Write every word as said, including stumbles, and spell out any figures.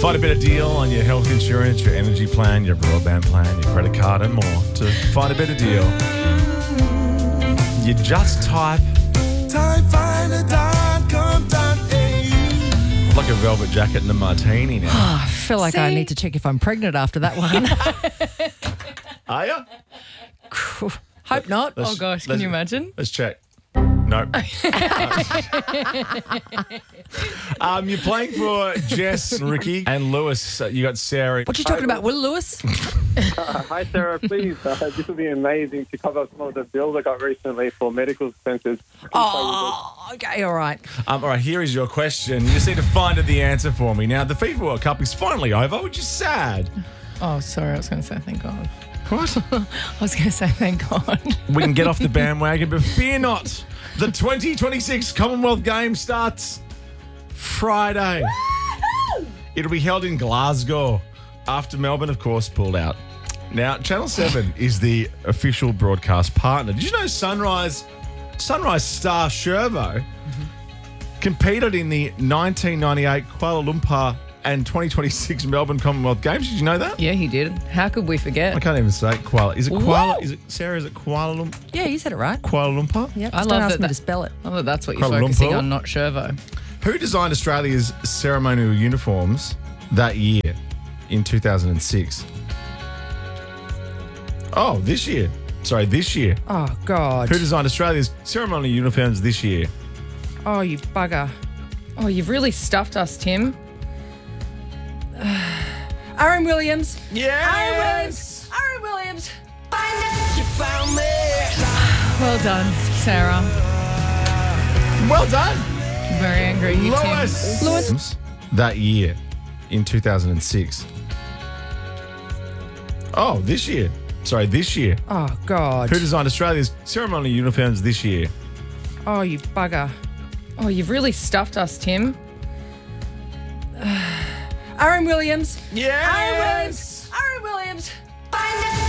Find a better deal on your health insurance, your energy plan, your broadband plan, your credit card and more. To find a better deal, you just type time finder dot com dot a u. Like a velvet jacket and a martini now. Oh, I feel like I See? need to check if I'm pregnant after that one. Are you? Hope not. Let's- Oh, gosh, can let's- you imagine? Let's check. Nope. um, you're playing for Jess, Ricky, and Lewis. Uh, you got Sarah. What you talking about, Will Lewis? Uh, hi, Sarah. Please, uh, this would be amazing to cover some of the bills I got recently for medical expenses. Oh, okay, all right. Um, all right, here is your question. You just need to find out the answer for me. Now, the FIFA World Cup is finally over, which is sad. Oh, sorry. I was going to say thank God. What? I was going to say thank God. We can get off the bandwagon, but fear not. The twenty twenty-six Commonwealth Games starts Friday. It'll be held in Glasgow after Melbourne, of course, pulled out. Now, Channel seven is the official broadcast partner. Did you know Sunrise Sunrise star Shervo mm-hmm. competed in the nineteen ninety-eight Kuala Lumpur and twenty twenty-six Melbourne Commonwealth Games? Did you know that? Yeah, he did. How could we forget? I can't even say Kuala. Is it Kuala? Whoa. Is it Sarah? Is it Kuala Lumpur? Yeah, you said it right. Kuala Lumpur? Yep. I just love don't ask that me that- to spell it. Oh, that's what you're Kuala focusing Lumpur? on, not Shervo. Who designed Australia's ceremonial uniforms that year in two thousand six? Oh, this year. Sorry, this year. Oh, God. Who designed Australia's ceremonial uniforms this year? Oh, you bugger. Oh, you've really stuffed us, Tim. Aaron Williams. Yes! Aaron Williams. Well done, Sarah. Well done. Very angry at you, Tim. Lewis. Lewis. That year in two thousand six. Oh, this year. Sorry, this year. Oh, God. Who designed Australia's ceremonial uniforms this year? Oh, you bugger. Oh, you've really stuffed us, Tim. Aaron Williams. Yes! Aaron Williams.